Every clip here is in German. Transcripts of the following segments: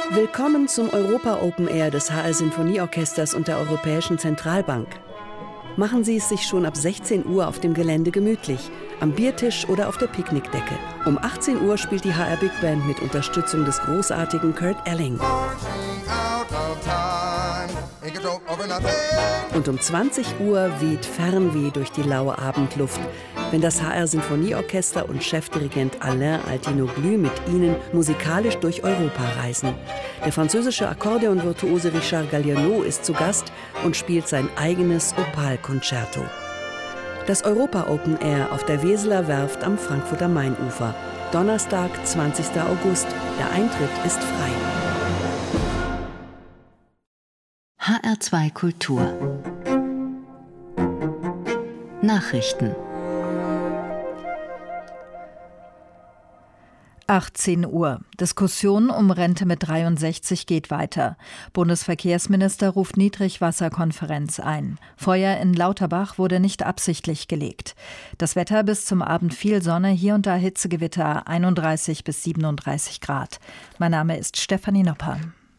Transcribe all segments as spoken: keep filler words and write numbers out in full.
Willkommen zum Europa Open Air des H R Sinfonieorchesters und der Europäischen Zentralbank. Machen Sie es sich schon ab sechzehn Uhr auf dem Gelände gemütlich, am Biertisch oder auf der Picknickdecke. Um achtzehn Uhr spielt die H R Big Band mit Unterstützung des großartigen Kurt Elling. Und um zwanzig Uhr weht Fernweh durch die laue Abendluft, wenn das H R Sinfonieorchester und Chefdirigent Alain Altinoglu mit Ihnen musikalisch durch Europa reisen. Der französische Akkordeonvirtuose Richard Galliano ist zu Gast und spielt sein eigenes Opal-Concerto. Das Europa Open Air auf der Weseler Werft am Frankfurter Mainufer. Donnerstag, zwanzigster August. Der Eintritt ist frei. H R zwei Kultur Nachrichten. achtzehn Uhr. Diskussion um Rente mit dreiundsechzig geht weiter. Bundesverkehrsminister ruft Niedrigwasserkonferenz ein. Feuer in Lauterbach wurde nicht absichtlich gelegt. Das Wetter bis zum Abend viel Sonne, hier und da Hitzegewitter, einunddreißig bis siebenunddreißig Grad. Mein Name ist Stefanie Nopper.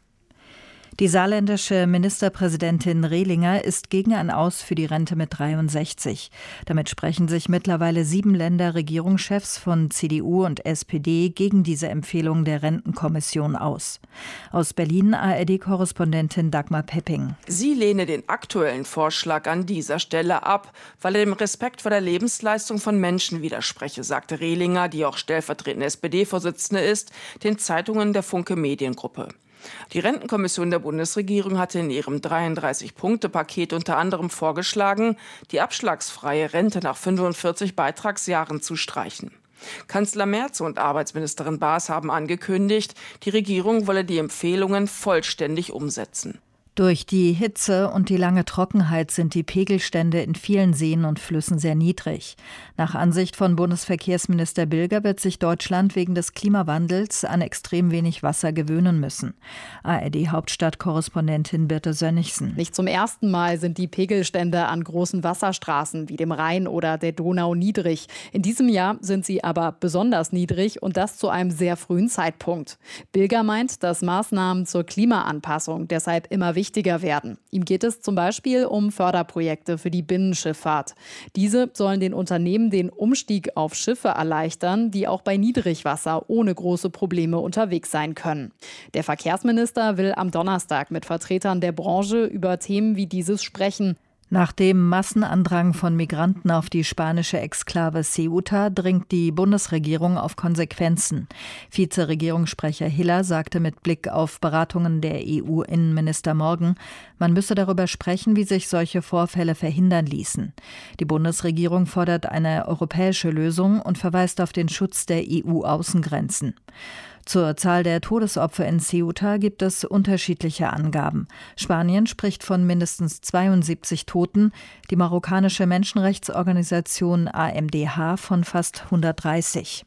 Die saarländische Ministerpräsidentin Rehlinger ist gegen ein Aus für die Rente mit dreiundsechzig. Damit sprechen sich mittlerweile sieben Länder-Regierungschefs von C D U und S P D gegen diese Empfehlung der Rentenkommission aus. Aus Berlin A R D-Korrespondentin Dagmar Pepping. Sie lehne den aktuellen Vorschlag an dieser Stelle ab, weil er dem Respekt vor der Lebensleistung von Menschen widerspreche, sagte Rehlinger, die auch stellvertretende S P D-Vorsitzende ist, den Zeitungen der Funke Mediengruppe. Die Rentenkommission der Bundesregierung hatte in ihrem dreiunddreißig-Punkte-Paket unter anderem vorgeschlagen, die abschlagsfreie Rente nach fünfundvierzig Beitragsjahren zu streichen. Kanzler Merz und Arbeitsministerin Baas haben angekündigt, die Regierung wolle die Empfehlungen vollständig umsetzen. Durch die Hitze und die lange Trockenheit sind die Pegelstände in vielen Seen und Flüssen sehr niedrig. Nach Ansicht von Bundesverkehrsminister Bilger wird sich Deutschland wegen des Klimawandels an extrem wenig Wasser gewöhnen müssen. A R D-Hauptstadtkorrespondentin Birte Sönnigsen. Nicht zum ersten Mal sind die Pegelstände an großen Wasserstraßen wie dem Rhein oder der Donau niedrig. In diesem Jahr sind sie aber besonders niedrig und das zu einem sehr frühen Zeitpunkt. Bilger meint, dass Maßnahmen zur Klimaanpassung deshalb immer wichtiger wichtiger werden. Ihm geht es zum Beispiel um Förderprojekte für die Binnenschifffahrt. Diese sollen den Unternehmen den Umstieg auf Schiffe erleichtern, die auch bei Niedrigwasser ohne große Probleme unterwegs sein können. Der Verkehrsminister will am Donnerstag mit Vertretern der Branche über Themen wie dieses sprechen. Nach dem Massenandrang von Migranten auf die spanische Exklave Ceuta dringt die Bundesregierung auf Konsequenzen. Vizeregierungssprecher Hiller sagte mit Blick auf Beratungen der E U-Innenminister Morgan, man müsse darüber sprechen, wie sich solche Vorfälle verhindern ließen. Die Bundesregierung fordert eine europäische Lösung und verweist auf den Schutz der E U-Außengrenzen. Zur Zahl der Todesopfer in Ceuta gibt es unterschiedliche Angaben. Spanien spricht von mindestens zweiundsiebzig Toten, die marokkanische Menschenrechtsorganisation A M D H von fast hundertdreißig.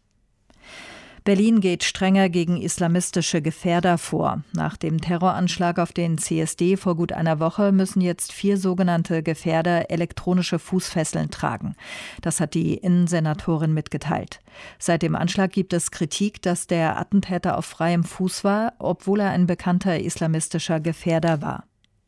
Berlin geht strenger gegen islamistische Gefährder vor. Nach dem Terroranschlag auf den C S D vor gut einer Woche müssen jetzt vier sogenannte Gefährder elektronische Fußfesseln tragen. Das hat die Innensenatorin mitgeteilt. Seit dem Anschlag gibt es Kritik, dass der Attentäter auf freiem Fuß war, obwohl er ein bekannter islamistischer Gefährder war.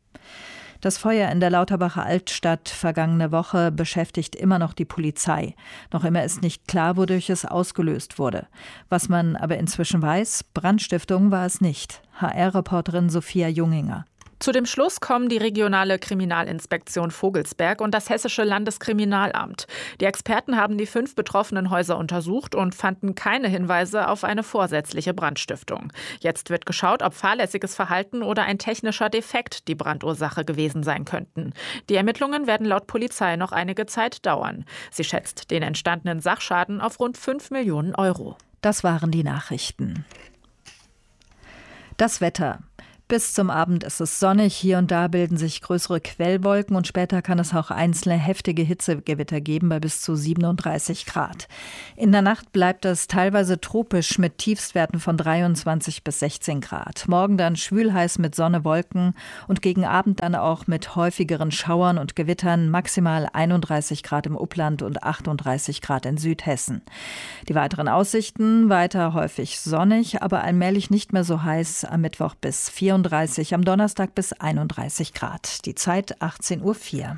Das Feuer in der Lauterbacher Altstadt vergangene Woche beschäftigt immer noch die Polizei. Noch immer ist nicht klar, wodurch es ausgelöst wurde. Was man aber inzwischen weiß, Brandstiftung war es nicht. H R-Reporterin Sophia Junginger. Zu dem Schluss kommen die regionale Kriminalinspektion Vogelsberg und das hessische Landeskriminalamt. Die Experten haben die fünf betroffenen Häuser untersucht und fanden keine Hinweise auf eine vorsätzliche Brandstiftung. Jetzt wird geschaut, ob fahrlässiges Verhalten oder ein technischer Defekt die Brandursache gewesen sein könnten. Die Ermittlungen werden laut Polizei noch einige Zeit dauern. Sie schätzt den entstandenen Sachschaden auf rund fünf Millionen Euro. Das waren die Nachrichten. Das Wetter. Bis zum Abend ist es sonnig, hier und da bilden sich größere Quellwolken und später kann es auch einzelne heftige Hitzegewitter geben bei bis zu siebenunddreißig Grad. In der Nacht bleibt es teilweise tropisch mit Tiefstwerten von dreiundzwanzig bis sechzehn Grad. Morgen dann schwülheiß mit Sonne, Wolken und gegen Abend dann auch mit häufigeren Schauern und Gewittern, maximal einunddreißig Grad im Upland und achtunddreißig Grad in Südhessen. Die weiteren Aussichten: weiter häufig sonnig, aber allmählich nicht mehr so heiß, am Mittwoch bis vierunddreißig, am Donnerstag bis einunddreißig Grad. Die Zeit achtzehn Uhr vier.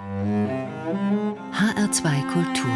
H R zwei Kultur.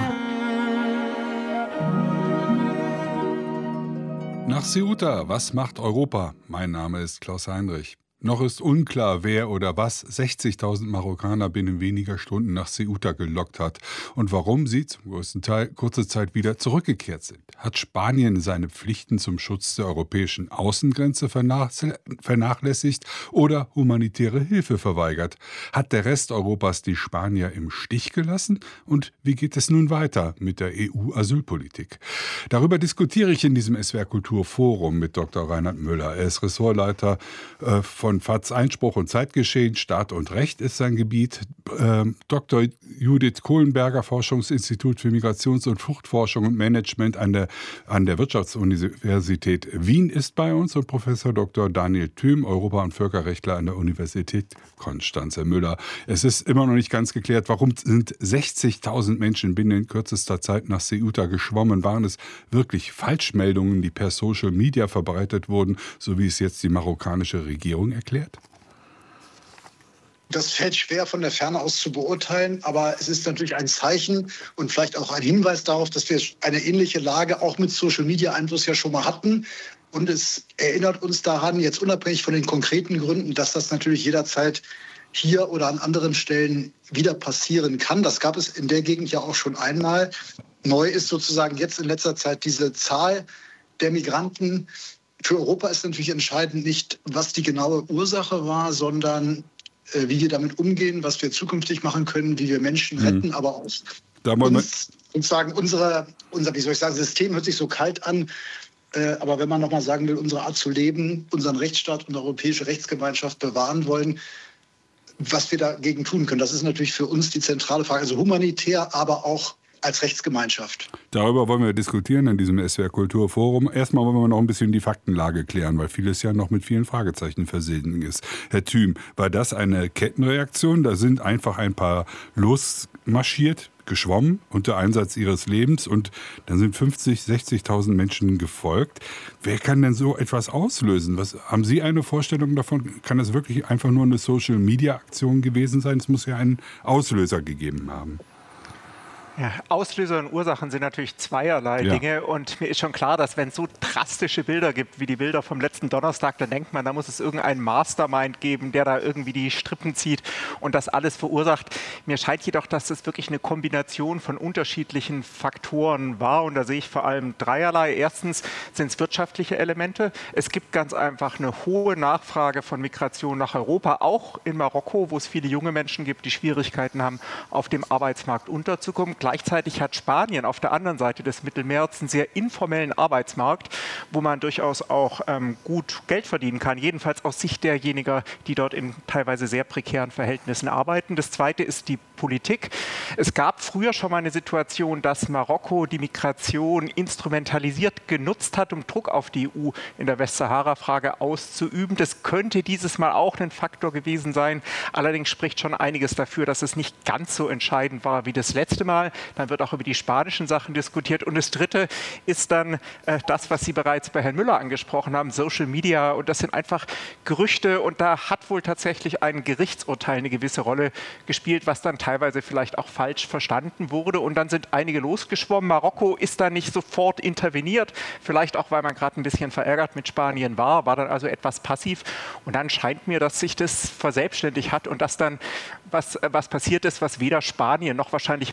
Nach Ceuta, was macht Europa? Mein Name ist Klaus Heinrich. Noch ist unklar, wer oder was sechzigtausend Marokkaner binnen weniger Stunden nach Ceuta gelockt hat und warum sie zum größten Teil kurze Zeit wieder zurückgekehrt sind. Hat Spanien seine Pflichten zum Schutz der europäischen Außengrenze vernachlässigt oder humanitäre Hilfe verweigert? Hat der Rest Europas die Spanier im Stich gelassen? Und wie geht es nun weiter mit der E U-Asylpolitik? Darüber diskutiere ich in diesem S W R Kulturforum mit Doktor Reinhard Müller. Er ist Ressortleiter äh, von F A Z Einspruch und Zeitgeschehen, Staat und Recht ist sein Gebiet. Ähm, Doktor Judith Kohlenberger, Forschungsinstitut für Migrations- und Fluchtforschung und Management an der, an der Wirtschaftsuniversität Wien ist bei uns und Professor Doktor Daniel Thüm, Europa- und Völkerrechtler an der Universität Konstanz. Herr Müller, es ist immer noch nicht ganz geklärt, warum sind sechzigtausend Menschen binnen kürzester Zeit nach Ceuta geschwommen? Waren es wirklich Falschmeldungen, die per Social Media verbreitet wurden, so wie es jetzt die marokkanische Regierung erklärt? Das fällt schwer von der Ferne aus zu beurteilen, aber es ist natürlich ein Zeichen und vielleicht auch ein Hinweis darauf, dass wir eine ähnliche Lage auch mit Social-Media-Einfluss ja schon mal hatten. Und es erinnert uns daran, jetzt unabhängig von den konkreten Gründen, dass das natürlich jederzeit hier oder an anderen Stellen wieder passieren kann. Das gab es in der Gegend ja auch schon einmal. Neu ist sozusagen jetzt in letzter Zeit diese Zahl der Migranten. Für Europa ist natürlich entscheidend nicht, was die genaue Ursache war, sondern äh, wie wir damit umgehen, was wir zukünftig machen können, wie wir Menschen retten, mhm. aber auch da uns, uns sagen, unsere, unser, wie soll ich sagen, System hört sich so kalt an, äh, aber wenn man nochmal sagen will, unsere Art zu leben, unseren Rechtsstaat und europäische Rechtsgemeinschaft bewahren wollen, was wir dagegen tun können, das ist natürlich für uns die zentrale Frage, also humanitär, aber auch als Rechtsgemeinschaft. Darüber wollen wir diskutieren in diesem S W R Kulturforum. Erstmal wollen wir noch ein bisschen die Faktenlage klären, weil vieles ja noch mit vielen Fragezeichen versehen ist. Herr Thüm, war das eine Kettenreaktion? Da sind einfach ein paar losmarschiert, geschwommen unter Einsatz ihres Lebens und dann sind fünfzig, sechzigtausend Menschen gefolgt. Wer kann denn so etwas auslösen? Was, haben Sie eine Vorstellung davon? Kann das wirklich einfach nur eine Social-Media-Aktion gewesen sein? Es muss ja einen Auslöser gegeben haben. Ja, Auslöser und Ursachen sind natürlich zweierlei ja. Dinge und mir ist schon klar, dass wenn es so drastische Bilder gibt, wie die Bilder vom letzten Donnerstag, dann denkt man, da muss es irgendeinen Mastermind geben, der da irgendwie die Strippen zieht und das alles verursacht. Mir scheint jedoch, dass das wirklich eine Kombination von unterschiedlichen Faktoren war und da sehe ich vor allem dreierlei. Erstens sind es wirtschaftliche Elemente. Es gibt ganz einfach eine hohe Nachfrage von Migration nach Europa, auch in Marokko, wo es viele junge Menschen gibt, die Schwierigkeiten haben, auf dem Arbeitsmarkt unterzukommen. Gleichzeitig hat Spanien auf der anderen Seite des Mittelmeers einen sehr informellen Arbeitsmarkt, wo man durchaus auch ähm, gut Geld verdienen kann, jedenfalls aus Sicht derjenigen, die dort in teilweise sehr prekären Verhältnissen arbeiten. Das Zweite ist die Politik. Es gab früher schon mal eine Situation, dass Marokko die Migration instrumentalisiert genutzt hat, um Druck auf die E U in der Westsahara-Frage auszuüben. Das könnte dieses Mal auch ein Faktor gewesen sein. Allerdings spricht schon einiges dafür, dass es nicht ganz so entscheidend war wie das letzte Mal. Dann wird auch über die spanischen Sachen diskutiert. Und das Dritte ist dann äh, das, was Sie bereits bei Herrn Müller angesprochen haben, Social Media. Und das sind einfach Gerüchte. Und da hat wohl tatsächlich ein Gerichtsurteil eine gewisse Rolle gespielt, was dann teilweise vielleicht auch falsch verstanden wurde. Und dann sind einige losgeschwommen. Marokko ist da nicht sofort interveniert. Vielleicht auch, weil man gerade ein bisschen verärgert mit Spanien war, war dann also etwas passiv. Und dann scheint mir, dass sich das verselbstständigt hat und dass dann was, was passiert ist, was weder Spanien noch wahrscheinlich Marokko in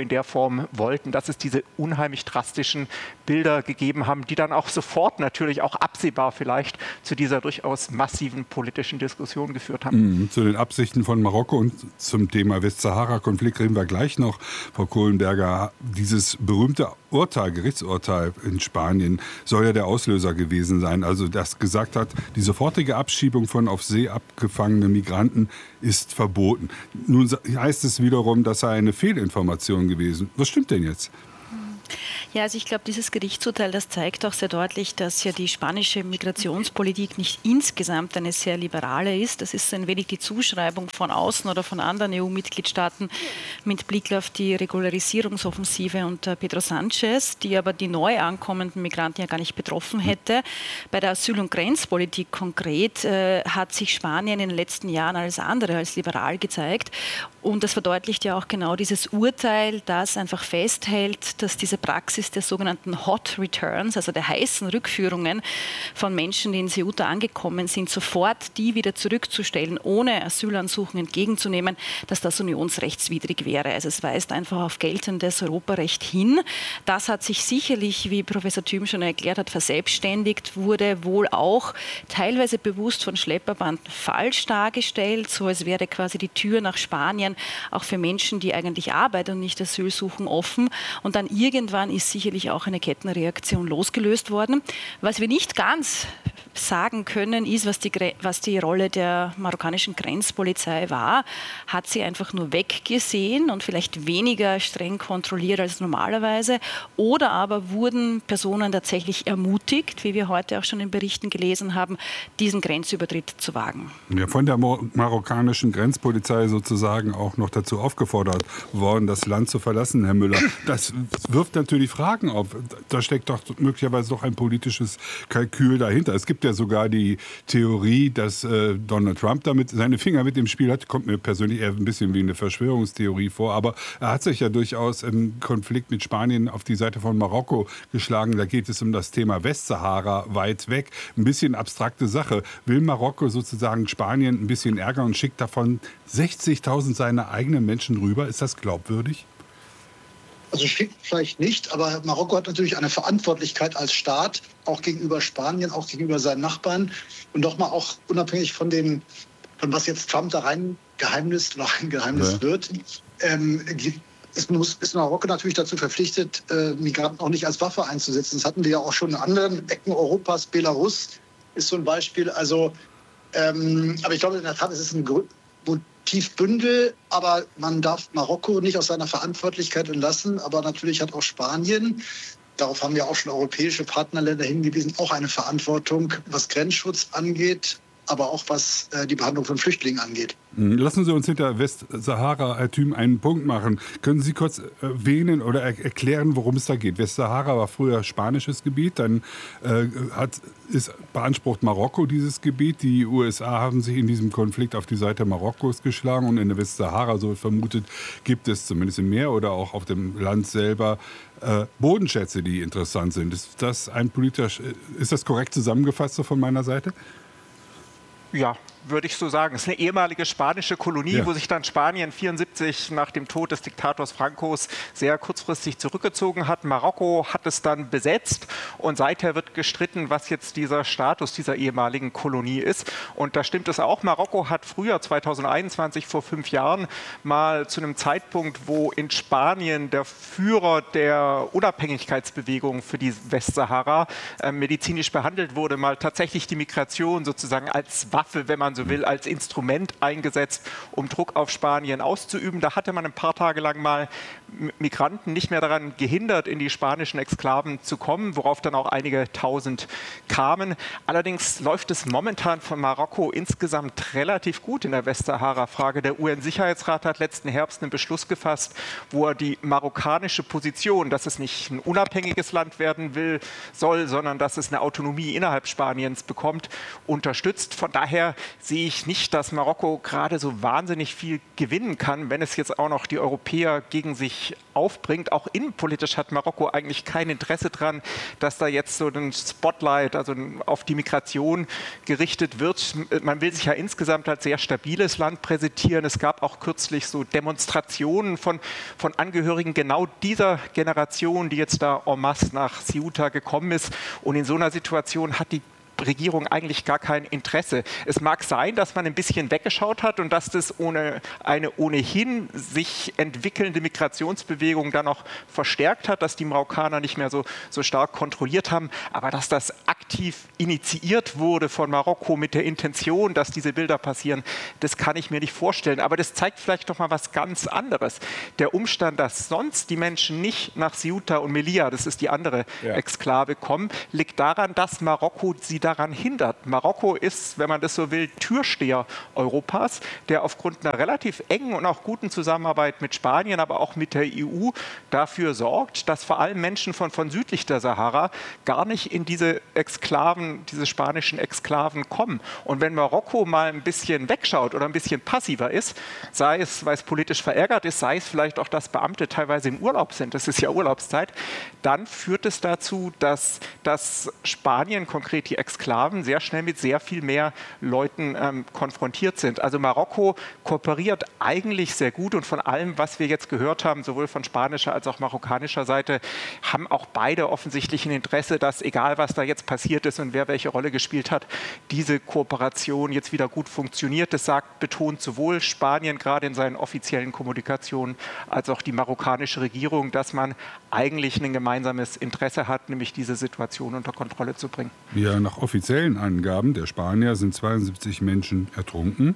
in der Form wollten, dass es diese unheimlich drastischen Bilder gegeben haben, die dann auch sofort natürlich auch absehbar vielleicht zu dieser durchaus massiven politischen Diskussion geführt haben. Mhm, zu den Absichten von Marokko und zum Thema Westsahara-Konflikt reden wir gleich noch, Frau Kohlenberger. Dieses berühmte Urteil, Gerichtsurteil in Spanien soll ja der Auslöser gewesen sein. Also das gesagt hat, die sofortige Abschiebung von auf See abgefangenen Migranten ist verboten. Nun heißt es wiederum, das sei eine Fehlinformation gewesen. Was stimmt denn jetzt? Ja, also ich glaube, dieses Gerichtsurteil, das zeigt auch sehr deutlich, dass ja die spanische Migrationspolitik nicht insgesamt eine sehr liberale ist. Das ist ein wenig die Zuschreibung von außen oder von anderen E U-Mitgliedstaaten mit Blick auf die Regularisierungsoffensive unter Pedro Sánchez, die aber die neu ankommenden Migranten ja gar nicht betroffen hätte. Bei der Asyl- und Grenzpolitik konkret äh, hat sich Spanien in den letzten Jahren alles andere als liberal gezeigt. Und das verdeutlicht ja auch genau dieses Urteil, das einfach festhält, dass diese Praxis der sogenannten Hot Returns, also der heißen Rückführungen von Menschen, die in Ceuta angekommen sind, sofort die wieder zurückzustellen, ohne Asylansuchen entgegenzunehmen, dass das unionsrechtswidrig wäre. Also es weist einfach auf geltendes Europarecht hin. Das hat sich sicherlich, wie Professor Thüm schon erklärt hat, verselbstständigt, wurde wohl auch teilweise bewusst von Schlepperbanden falsch dargestellt, so als wäre quasi die Tür nach Spanien auch für Menschen, die eigentlich Arbeit und nicht Asyl suchen, offen. Und dann irgendwann ist sicherlich auch eine Kettenreaktion losgelöst worden. Was wir nicht ganz sagen können, ist, was die, was die Rolle der marokkanischen Grenzpolizei war. Hat sie einfach nur weggesehen und vielleicht weniger streng kontrolliert als normalerweise? Oder aber wurden Personen tatsächlich ermutigt, wie wir heute auch schon in Berichten gelesen haben, diesen Grenzübertritt zu wagen? Ja, von der marokkanischen Grenzpolizei sozusagen auch noch dazu aufgefordert worden, das Land zu verlassen, Herr Müller. Das wirft natürlich Fragen auf. Da steckt doch möglicherweise doch ein politisches Kalkül dahinter. Es gibt ja sogar die Theorie, dass äh, Donald Trump damit seine Finger mit im Spiel hat. Kommt mir persönlich eher ein bisschen wie eine Verschwörungstheorie vor. Aber er hat sich ja durchaus im Konflikt mit Spanien auf die Seite von Marokko geschlagen. Da geht es um das Thema Westsahara, weit weg. Ein bisschen abstrakte Sache. Will Marokko sozusagen Spanien ein bisschen ärgern und schickt davon sechzigtausend seiner eigenen Menschen rüber? Ist das glaubwürdig? Also schickt vielleicht nicht, aber Marokko hat natürlich eine Verantwortlichkeit als Staat, auch gegenüber Spanien, auch gegenüber seinen Nachbarn. Und nochmal auch unabhängig von, den, von was jetzt Trump da rein geheimnisst oder rein geheimnisst ja. wird, ähm, ist, muss, ist Marokko natürlich dazu verpflichtet, äh, Migranten auch nicht als Waffe einzusetzen. Das hatten wir ja auch schon in anderen Ecken Europas. Belarus ist so ein Beispiel. Also, ähm, aber ich glaube in der Tat, es ist ein Motivbündel, aber man darf Marokko nicht aus seiner Verantwortlichkeit entlassen. Aber natürlich hat auch Spanien, darauf haben ja auch schon europäische Partnerländer hingewiesen, auch eine Verantwortung, was Grenzschutz angeht, aber auch was äh, die Behandlung von Flüchtlingen angeht. Lassen Sie uns hinter Westsahara, Herr Thüm, einen Punkt machen. Können Sie kurz erwähnen oder er erklären, worum es da geht? Westsahara war früher spanisches Gebiet, dann äh, hat, ist, beansprucht Marokko dieses Gebiet. Die U S A haben sich in diesem Konflikt auf die Seite Marokkos geschlagen und in der Westsahara, so vermutet, gibt es zumindest im Meer oder auch auf dem Land selber äh, Bodenschätze, die interessant sind. Ist das ein politisch, ist das korrekt zusammengefasst so von meiner Seite? Ja, würde ich so sagen. Es ist eine ehemalige spanische Kolonie, ja. wo sich dann Spanien vierundsiebzig nach dem Tod des Diktators Francos sehr kurzfristig zurückgezogen hat. Marokko hat es dann besetzt und seither wird gestritten, was jetzt dieser Status dieser ehemaligen Kolonie ist. Und da stimmt es auch. Marokko hat früher, zweitausendeinundzwanzig, vor fünf Jahren, mal zu einem Zeitpunkt, wo in Spanien der Führer der Unabhängigkeitsbewegung für die Westsahara äh, medizinisch behandelt wurde, mal tatsächlich die Migration sozusagen als Waffe, wenn man so will, als Instrument eingesetzt, um Druck auf Spanien auszuüben. Da hatte man ein paar Tage lang mal Migranten nicht mehr daran gehindert, in die spanischen Exklaven zu kommen, worauf dann auch einige tausend kamen. Allerdings läuft es momentan von Marokko insgesamt relativ gut in der Westsahara-Frage. Der U N-Sicherheitsrat hat letzten Herbst einen Beschluss gefasst, wo er die marokkanische Position, dass es nicht ein unabhängiges Land werden will, soll, sondern dass es eine Autonomie innerhalb Spaniens bekommt, unterstützt. Von daher sehe ich nicht, dass Marokko gerade so wahnsinnig viel gewinnen kann, wenn es jetzt auch noch die Europäer gegen sich aufbringt. Auch innenpolitisch hat Marokko eigentlich kein Interesse dran, dass da jetzt so ein Spotlight, also auf die Migration gerichtet wird. Man will sich ja insgesamt als sehr stabiles Land präsentieren. Es gab auch kürzlich so Demonstrationen von, von Angehörigen genau dieser Generation, die jetzt da en masse nach Ceuta gekommen ist. Und in so einer Situation hat die Regierung eigentlich gar kein Interesse. Es mag sein, dass man ein bisschen weggeschaut hat und dass das ohne eine ohnehin sich entwickelnde Migrationsbewegung dann noch verstärkt hat, dass die Marokkaner nicht mehr so, so stark kontrolliert haben, aber dass das aktiv initiiert wurde von Marokko mit der Intention, dass diese Bilder passieren, das kann ich mir nicht vorstellen. Aber das zeigt vielleicht doch mal was ganz anderes. Der Umstand, dass sonst die Menschen nicht nach Ceuta und Melilla, das ist die andere ja. Exklave, kommen, liegt daran, dass Marokko sie daran hindert. Marokko ist, wenn man das so will, Türsteher Europas, der aufgrund einer relativ engen und auch guten Zusammenarbeit mit Spanien, aber auch mit der E U dafür sorgt, dass vor allem Menschen von, von südlich der Sahara gar nicht in diese Exklaven, diese spanischen Exklaven kommen. Und wenn Marokko mal ein bisschen wegschaut oder ein bisschen passiver ist, sei es, weil es politisch verärgert ist, sei es vielleicht auch, dass Beamte teilweise im Urlaub sind, das ist ja Urlaubszeit, dann führt es dazu, dass, dass Spanien, konkret die Exklaven, sehr schnell mit sehr viel mehr Leuten ähm, konfrontiert sind. Also Marokko kooperiert eigentlich sehr gut und von allem, was wir jetzt gehört haben, sowohl von spanischer als auch marokkanischer Seite, haben auch beide offensichtlich ein Interesse, dass egal was da jetzt passiert ist und wer welche Rolle gespielt hat, diese Kooperation jetzt wieder gut funktioniert. Das sagt, betont sowohl Spanien gerade in seinen offiziellen Kommunikationen als auch die marokkanische Regierung, dass man eigentlich ein gemeinsames Interesse hat, nämlich diese Situation unter Kontrolle zu bringen. Ja, nach offiziellen Angaben der Spanier sind zweiundsiebzig Menschen ertrunken.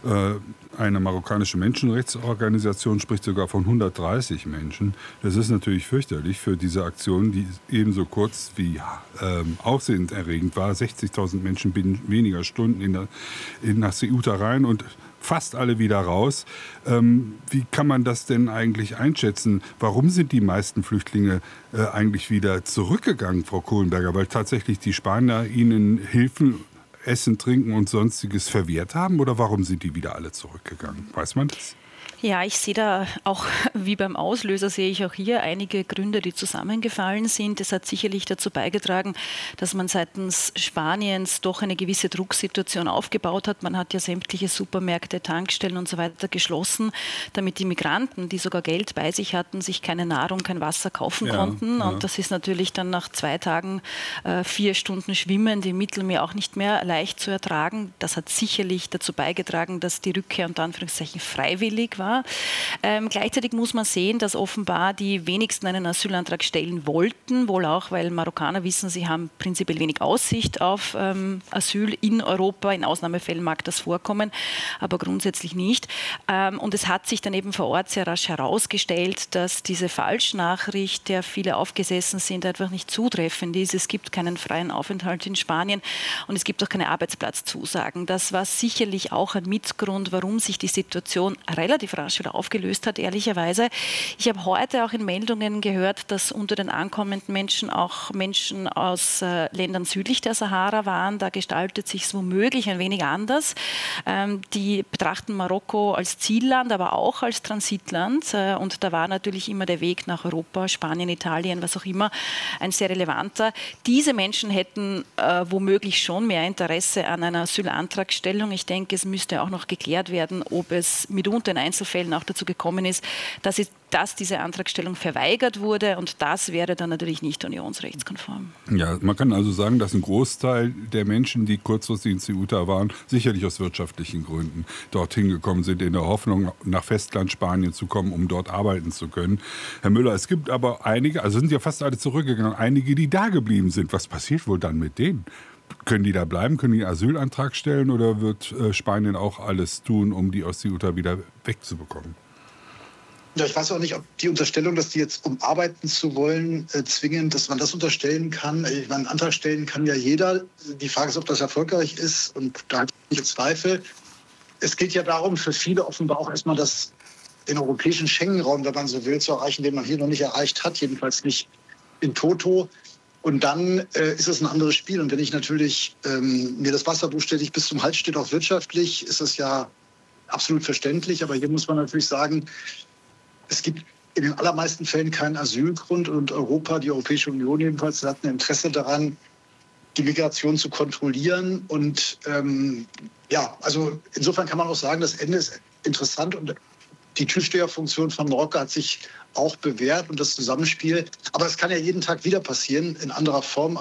Eine marokkanische Menschenrechtsorganisation spricht sogar von hundertdreißig Menschen. Das ist natürlich fürchterlich für diese Aktion, die ebenso kurz wie äh, aufsehenerregend war. sechzigtausend Menschen binnen weniger Stunden in der, in, nach Ceuta rein und fast alle wieder raus. Ähm, wie kann man das denn eigentlich einschätzen? Warum sind die meisten Flüchtlinge äh, eigentlich wieder zurückgegangen, Frau Kohlenberger? Weil tatsächlich die Spanier ihnen Hilfen, Essen, Trinken und Sonstiges verwehrt haben? Oder warum sind die wieder alle zurückgegangen? Weiß man das? Ja, ich sehe da auch, wie beim Auslöser, sehe ich auch hier einige Gründe, die zusammengefallen sind. Es hat sicherlich dazu beigetragen, dass man seitens Spaniens doch eine gewisse Drucksituation aufgebaut hat. Man hat ja sämtliche Supermärkte, Tankstellen und so weiter geschlossen, damit die Migranten, die sogar Geld bei sich hatten, sich keine Nahrung, kein Wasser kaufen ja, konnten. Ja. Und das ist natürlich dann nach zwei Tagen äh, vier Stunden Schwimmen im Mittelmeer auch nicht mehr leicht zu ertragen. Das hat sicherlich dazu beigetragen, dass die Rückkehr unter Anführungszeichen freiwillig war. Ähm, gleichzeitig muss man sehen, dass offenbar die wenigsten einen Asylantrag stellen wollten, wohl auch, weil Marokkaner wissen, sie haben prinzipiell wenig Aussicht auf ähm, Asyl in Europa. In Ausnahmefällen mag das vorkommen, aber grundsätzlich nicht. Ähm, und es hat sich dann eben vor Ort sehr rasch herausgestellt, dass diese Falschnachricht, der viele aufgesessen sind, einfach nicht zutreffend ist. Es gibt keinen freien Aufenthalt in Spanien und es gibt auch keine Arbeitsplatzzusagen. Das war sicherlich auch ein Mitgrund, warum sich die Situation relativ rasch wieder aufgelöst hat, ehrlicherweise. Ich habe heute auch in Meldungen gehört, dass unter den ankommenden Menschen auch Menschen aus äh, Ländern südlich der Sahara waren. Da gestaltet sich es womöglich ein wenig anders. Ähm, die betrachten Marokko als Zielland, aber auch als Transitland. Äh, und da war natürlich immer der Weg nach Europa, Spanien, Italien, was auch immer, ein sehr relevanter. Diese Menschen hätten äh, womöglich schon mehr Interesse an einer Asylantragstellung. Ich denke, es müsste auch noch geklärt werden, ob es mitunter in Einzelfällen auch dazu gekommen ist, dass, es, dass diese Antragstellung verweigert wurde und das wäre dann natürlich nicht unionsrechtskonform. Ja, man kann also sagen, dass ein Großteil der Menschen, die kurzfristig in Ceuta waren, sicherlich aus wirtschaftlichen Gründen dorthin gekommen sind, in der Hoffnung, nach Festland Spanien zu kommen, um dort arbeiten zu können. Herr Müller, es gibt aber einige, also sind ja fast alle zurückgegangen, einige, die da geblieben sind. Was passiert wohl dann mit denen? Können die da bleiben? Können die einen Asylantrag stellen oder wird äh, Spanien auch alles tun, um die aus Ceuta wieder wegzubekommen? Ja, ich weiß auch nicht, ob die Unterstellung, dass die jetzt, um arbeiten zu wollen, äh, zwingen, dass man das unterstellen kann. Ich meine, einen Antrag stellen kann ja jeder. Die Frage ist, ob das erfolgreich ist und da habe ich Zweifel. Es geht ja darum, für viele offenbar auch erstmal das, den europäischen Schengen-Raum, wenn man so will, zu erreichen, den man hier noch nicht erreicht hat, jedenfalls nicht in toto. Und dann äh, ist es ein anderes Spiel. Und wenn ich natürlich ähm, mir das Wasser buchstäblich bis zum Hals steht, auch wirtschaftlich, ist es ja absolut verständlich. Aber hier muss man natürlich sagen, es gibt in den allermeisten Fällen keinen Asylgrund. Und Europa, die Europäische Union jedenfalls, hat ein Interesse daran, die Migration zu kontrollieren. Und ähm, ja, also insofern kann man auch sagen, das Ende ist interessant. Und die Türsteherfunktion von Marokko hat sich auch bewährt und das Zusammenspiel. Aber es kann ja jeden Tag wieder passieren in anderer Form.